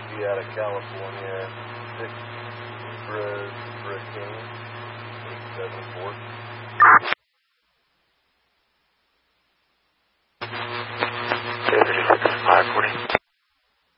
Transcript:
Navy out of California, 6 Zebra King, 874.